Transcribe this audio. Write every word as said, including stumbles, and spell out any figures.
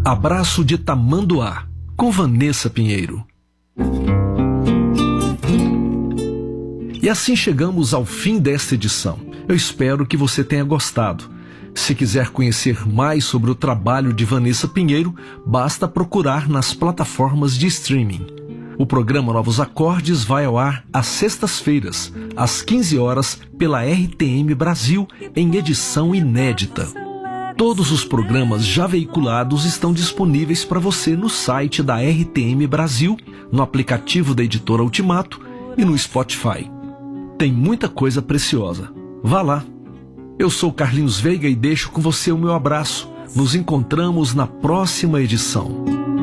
Abraço de Tamanduá, com Vanessa Pinheiro. E assim chegamos ao fim desta edição. Eu espero que você tenha gostado. Se quiser conhecer mais sobre o trabalho de Vanessa Pinheiro, basta procurar nas plataformas de streaming. O programa Novos Acordes vai ao ar às sextas-feiras, às quinze horas, pela R T M Brasil, em edição inédita. Todos os programas já veiculados estão disponíveis para você no site da R T M Brasil, no aplicativo da Editora Ultimato e no Spotify. Tem muita coisa preciosa. Vá lá. Eu sou Carlinhos Veiga e deixo com você o meu abraço. Nos encontramos na próxima edição.